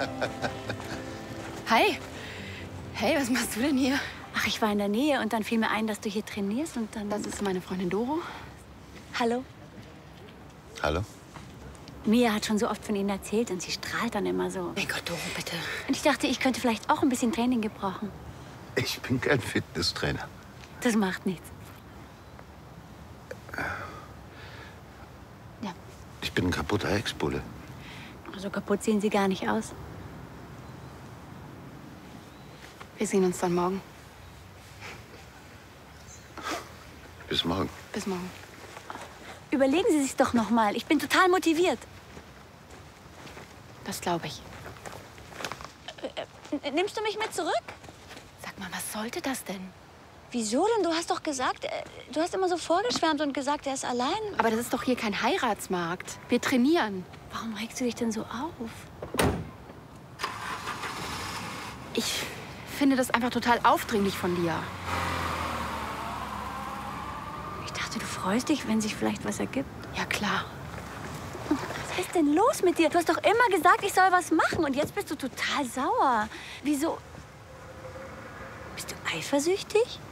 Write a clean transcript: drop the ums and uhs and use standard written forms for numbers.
Hi. Hey, was machst du denn hier? Ach, ich war in der Nähe und dann fiel mir ein, dass du hier trainierst und dann... Das ist meine Freundin Doro. Hallo. Hallo? Mia hat schon so oft von Ihnen erzählt und sie strahlt dann immer so. Mein Gott, Doro, bitte. Und ich dachte, ich könnte vielleicht auch ein bisschen Training gebrauchen. Ich bin kein Fitnesstrainer. Das macht nichts. Ja. Ich bin ein kaputter Ex-Bulle. So kaputt sehen Sie gar nicht aus. Wir sehen uns dann morgen. Bis morgen. Bis morgen. Überlegen Sie sich doch noch mal. Ich bin total motiviert. Das glaube ich. Nimmst du mich mit zurück? Sag mal, was sollte das denn? Wieso denn? Du hast doch gesagt, du hast immer so vorgeschwärmt und gesagt, er ist allein. Aber das ist doch hier kein Heiratsmarkt. Wir trainieren. Warum regst du dich denn so auf? Ich finde das einfach total aufdringlich von dir. Ich dachte, du freust dich, wenn sich vielleicht was ergibt. Ja, klar. Was ist denn los mit dir? Du hast doch immer gesagt, ich soll was machen und jetzt bist du total sauer. Wieso? Bist du eifersüchtig?